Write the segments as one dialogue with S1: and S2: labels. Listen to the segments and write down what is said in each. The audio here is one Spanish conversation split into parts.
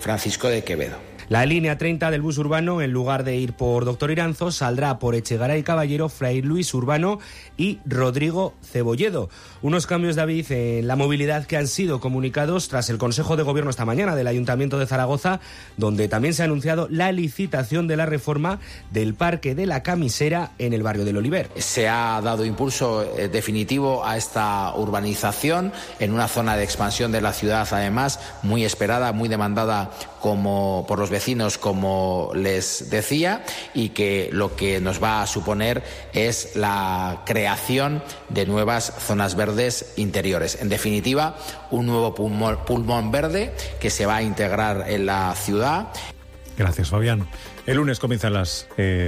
S1: Francisco de Quevedo.
S2: La línea 30 del bus urbano, en lugar de ir por Doctor Iranzo, saldrá por Echegaray Caballero, Fray Luis Urbano y Rodrigo Cebolledo. Unos cambios, David, en la movilidad que han sido comunicados tras el Consejo de Gobierno esta mañana del Ayuntamiento de Zaragoza, donde también se ha anunciado la licitación de la reforma del Parque de la Camisera en el barrio del Oliver.
S1: Se ha dado impulso definitivo a esta urbanización en una zona de expansión de la ciudad, además muy esperada, muy demandada como por los vecinos, como les decía, y que lo que nos va a suponer es la creación de nuevas zonas verdes interiores. En definitiva, un nuevo pulmón verde que se va a integrar en la ciudad.
S3: Gracias, Fabián. El lunes comienzan las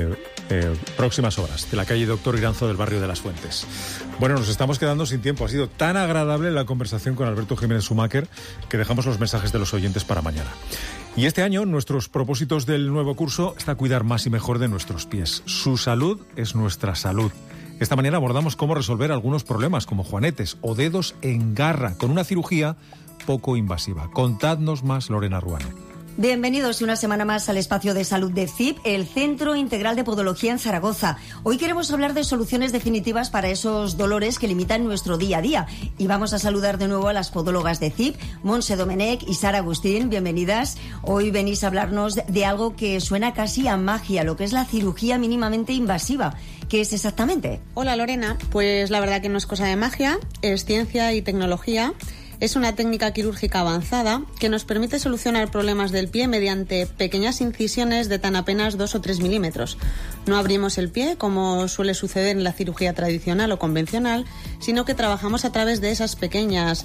S3: próximas horas de la calle Doctor Iranzo del barrio de Las Fuentes. Bueno, nos estamos quedando sin tiempo. Ha sido tan agradable la conversación con Alberto Jiménez Schumacher que dejamos los mensajes de los oyentes para mañana. Y este año nuestros propósitos del nuevo curso está cuidar más y mejor de nuestros pies. Su salud es nuestra salud. Esta mañana abordamos cómo resolver algunos problemas como juanetes o dedos en garra con una cirugía poco invasiva. Contadnos más, Lorena Ruano.
S4: Bienvenidos una semana más al espacio de salud de CIP, el Centro Integral de Podología en Zaragoza. Hoy queremos hablar de soluciones definitivas para esos dolores que limitan nuestro día a día. Y vamos a saludar de nuevo a las podólogas de CIP, Montse Domenech y Sara Agustín. Bienvenidas. Hoy venís a hablarnos de algo que suena casi a magia, lo que es la cirugía mínimamente invasiva. ¿Qué es exactamente?
S5: Hola, Lorena. Pues la verdad que no es cosa de magia, es ciencia y tecnología. Es una técnica quirúrgica avanzada que nos permite solucionar problemas del pie mediante pequeñas incisiones de tan apenas 2 o 3 milímetros. No abrimos el pie, como suele suceder en la cirugía tradicional o convencional, sino que trabajamos a través de esas pequeñas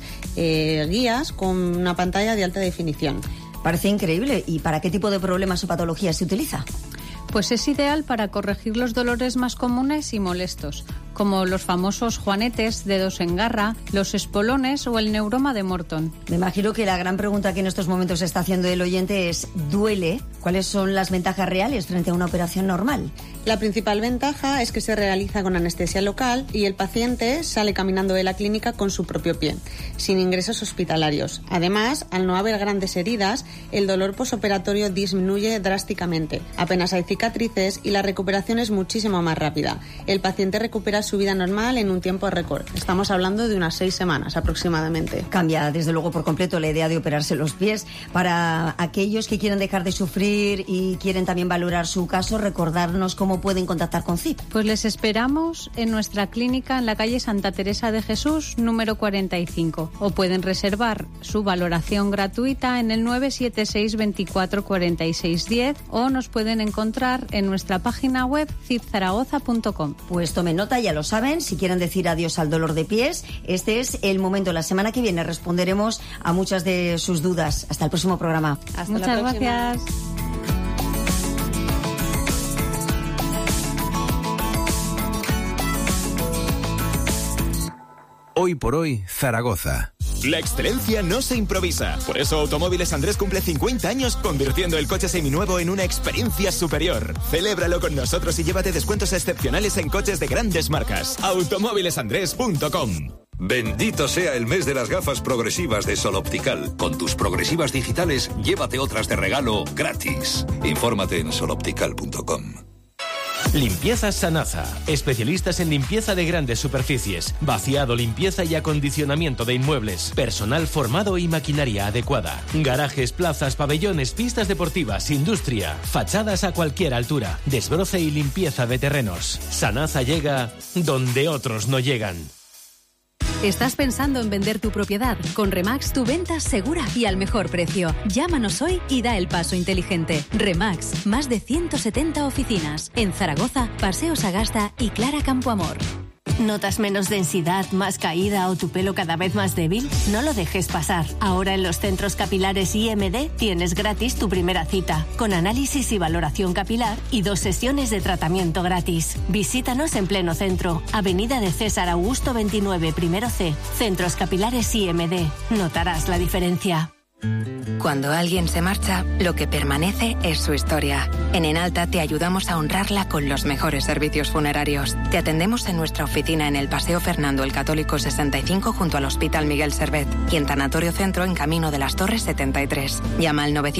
S5: guías con una pantalla de alta definición.
S4: Parece increíble. ¿Y para qué tipo de problemas o patologías se utiliza?
S6: Pues es ideal para corregir los dolores más comunes y molestos, como los famosos juanetes, dedos en garra, los espolones o el neuroma de Morton.
S4: Me imagino que la gran pregunta que en estos momentos se está haciendo el oyente es ¿duele? ¿Cuáles son las ventajas reales frente a una operación normal?
S5: La principal ventaja es que se realiza con anestesia local y el paciente sale caminando de la clínica con su propio pie, sin ingresos hospitalarios. Además, al no haber grandes heridas, el dolor posoperatorio disminuye drásticamente. Apenas hay cicatrices y la recuperación es muchísimo más rápida. El paciente recupera su vida normal en un tiempo récord. Estamos hablando de unas 6 semanas aproximadamente.
S4: Cambia desde luego por completo la idea de operarse los pies. Para aquellos que quieren dejar de sufrir y quieren también valorar su caso, recordarnos cómo pueden contactar con CIP.
S6: Pues les esperamos en nuestra clínica en la calle Santa Teresa de Jesús, número 45. O pueden reservar su valoración gratuita en el 976 24 46 10 o nos pueden encontrar en nuestra página web cipzaragoza.com.
S4: Pues tomen nota, ya lo saben, si quieren decir adiós al dolor de pies, este es el momento. La semana que viene responderemos a muchas de sus dudas. Hasta el próximo programa.
S5: Hasta
S6: Muchas
S5: la próxima.
S6: gracias.
S7: Hoy por hoy, Zaragoza.
S8: La excelencia no se improvisa. Por eso Automóviles Andrés cumple 50 años convirtiendo el coche seminuevo en una experiencia superior. Celébralo con nosotros y llévate descuentos excepcionales en coches de grandes marcas. Automóvilesandrés.com.
S9: Bendito sea el mes de las gafas progresivas de Sol Optical. Con tus progresivas digitales, llévate otras de regalo gratis. Infórmate en soloptical.com.
S10: Limpiezas Sanasa, especialistas en limpieza de grandes superficies, vaciado, limpieza y acondicionamiento de inmuebles, personal formado y maquinaria adecuada, garajes, plazas, pabellones, pistas deportivas, industria, fachadas a cualquier altura, desbroce y limpieza de terrenos. Sanasa llega donde otros no llegan.
S11: ¿Estás pensando en vender tu propiedad? Con Remax tu venta segura y al mejor precio. Llámanos hoy y da el paso inteligente. Remax, más de 170 oficinas. En Zaragoza, Paseo Sagasta y Clara Campoamor.
S12: ¿Notas menos densidad, más caída o tu pelo cada vez más débil? No lo dejes pasar. Ahora en los centros capilares IMD tienes gratis tu primera cita, con análisis y valoración capilar y 2 sesiones de tratamiento gratis. Visítanos en pleno centro, Avenida de César Augusto 29, primero C, Centros Capilares IMD. Notarás la diferencia.
S13: Cuando alguien se marcha, lo que permanece es su historia. En Enalta te ayudamos a honrarla con los mejores servicios funerarios. Te atendemos en nuestra oficina en el Paseo Fernando el Católico 65 junto al Hospital Miguel Servet y en Tanatorio Centro en Camino de las Torres 73. Llama al 900